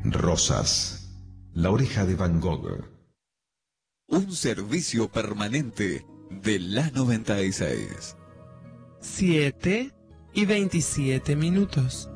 Rosas, La Oreja de Van Gogh. Un servicio permanente de la 96. 7:27.